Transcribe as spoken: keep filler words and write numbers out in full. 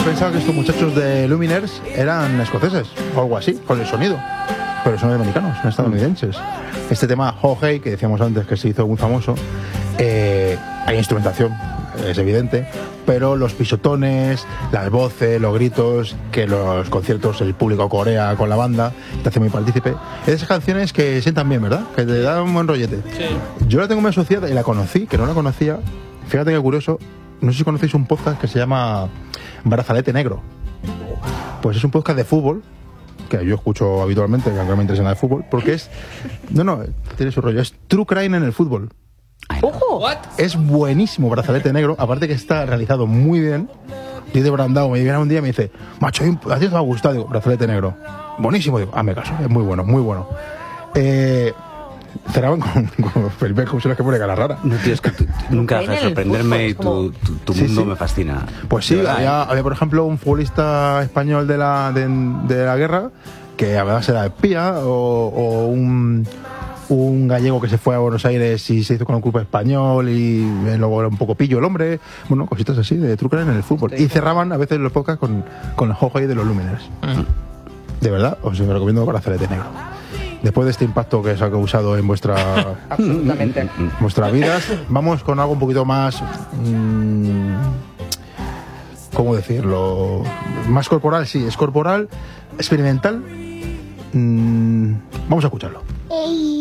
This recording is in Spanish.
pensaba que estos muchachos de Lumineers eran escoceses o algo así, con el sonido. Pero son americanos, son estadounidenses. Este tema, Ho Hey, que decíamos antes que se hizo muy famoso, eh, hay instrumentación, es evidente, pero los pisotones, las voces, los gritos, que los conciertos el público corea con la banda, te hace muy partícipe. Es de esas canciones que sientan bien, ¿verdad? Que te dan un buen rollete. Sí. Yo la tengo muy asociada y la conocí, que no la conocía. Fíjate que curioso, no sé si conocéis un podcast que se llama Brazalete Negro. Pues es un podcast de fútbol, que yo escucho habitualmente, que aunque no me interesa nada de fútbol, porque es... No, no, tiene su rollo. Es True Crime en el fútbol. ¡Ojo! What? Es buenísimo Brazalete Negro, aparte que está realizado muy bien. Dice Brandao, me viene un día y me dice, macho, a ti te va a gustar, digo, Brazalete Negro. Buenísimo, digo, hazme caso, es muy bueno, muy bueno. Eh... Cerraban con, con Felipe, como se los que pone cara rara. No, tío, es que tú, nunca dejas de sorprenderme y tu, tu, tu Sí, mundo sí. me fascina. Pues sí, De verdad, había, ¿eh? había, por ejemplo, un futbolista español de la, de, de la guerra que además era espía, o, o un, un gallego que se fue a Buenos Aires y se hizo con un club español y luego era un poco pillo el hombre. Bueno, cositas así de True Crime en el fútbol. Y cerraban a veces los podcasts con, con el Ho Hey de los Lumineers. De verdad, os lo recomiendo Brazalete Negro. Después de este impacto que os ha causado en vuestra Absolutamente. vuestras vidas, vamos con algo un poquito más, mmm, ¿cómo decirlo? Más corporal, sí, es corporal, experimental. Mm, vamos a escucharlo. Ey.